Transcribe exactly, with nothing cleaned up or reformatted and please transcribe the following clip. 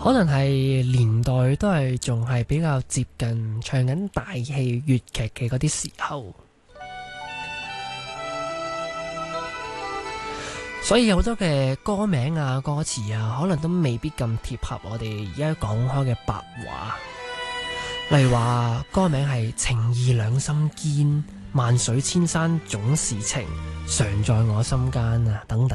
可能係年代都係仲係比較接近唱緊大戲粵劇嘅嗰啲時候，所以有好多嘅歌名啊、歌詞啊，可能都未必咁貼合我哋而家講開嘅白話。例如話歌名係情義兩心堅，萬水千山總是情，常在我心間啊，等等。